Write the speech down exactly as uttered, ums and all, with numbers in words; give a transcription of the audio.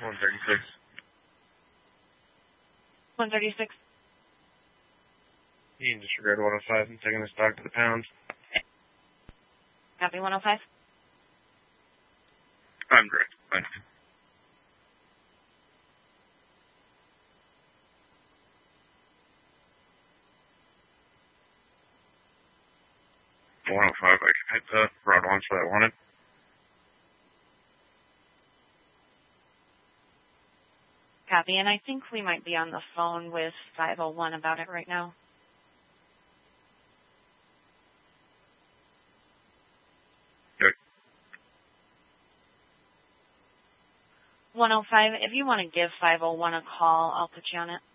one thirty-six. one thirty-six. You can disregard one oh five and taking this back to the pound. Copy one oh five. I'm correct. Fine. one oh five, I can hit the route once for that wanted. Copy, and I think we might be on the phone with five oh one about it right now. Good. one oh five, if you want to give five oh one a call, I'll put you on it.